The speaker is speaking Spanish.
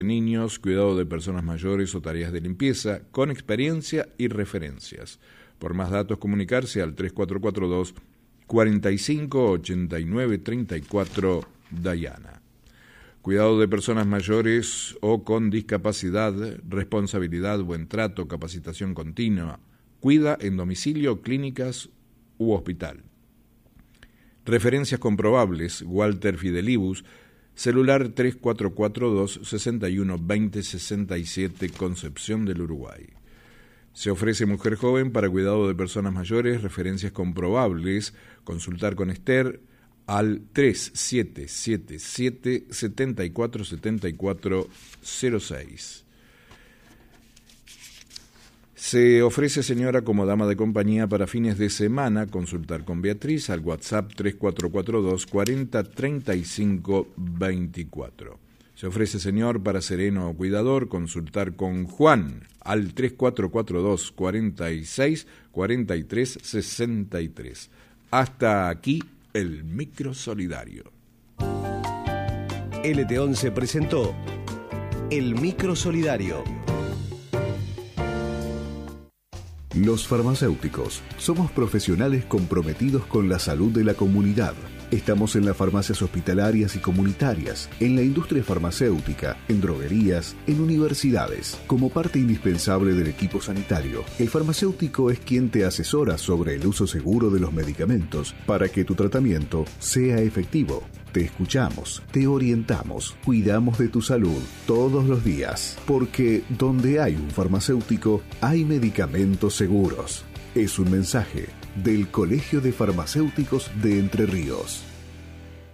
niños, cuidado de personas mayores o tareas de limpieza, con experiencia y referencias. Por más datos, comunicarse al 3442 458934 Dayana. Cuidado de personas mayores o con discapacidad, responsabilidad, buen trato, capacitación continua. Cuida en domicilio, clínicas u hospital. Referencias comprobables, Walter Fidelibus, celular 3442 612067, Concepción del Uruguay. Se ofrece mujer joven para cuidado de personas mayores, referencias comprobables, consultar con Esther al 3777 747406. Se ofrece señora como dama de compañía para fines de semana, consultar con Beatriz al WhatsApp 3442 403524. Se ofrece señor para sereno o cuidador, consultar con Juan al 3442 46 43 63. Hasta aquí el micro solidario. LT11 presentó el micro solidario. Los farmacéuticos somos profesionales comprometidos con la salud de la comunidad. Estamos en las farmacias hospitalarias y comunitarias, en la industria farmacéutica, en droguerías, en universidades. Como parte indispensable del equipo sanitario, el farmacéutico es quien te asesora sobre el uso seguro de los medicamentos para que tu tratamiento sea efectivo. Te escuchamos, te orientamos, cuidamos de tu salud todos los días, porque donde hay un farmacéutico, hay medicamentos seguros. Es un mensaje del Colegio de Farmacéuticos de Entre Ríos.